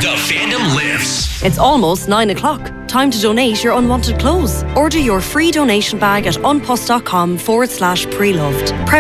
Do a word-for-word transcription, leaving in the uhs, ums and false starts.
The fandom lives. It's almost nine o'clock. Time to donate your unwanted clothes. Order your free donation bag at unpuss.com forward slash pre-loved.